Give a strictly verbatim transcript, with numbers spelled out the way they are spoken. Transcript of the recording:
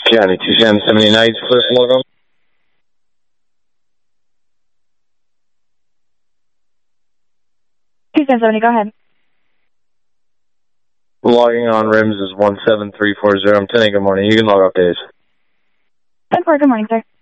County two seven seventy nights, clear for log on. two seven seventy, go ahead. Logging on rims is one seven three four zero. I'm ten, good morning. You can log off days. ten four, good morning, sir.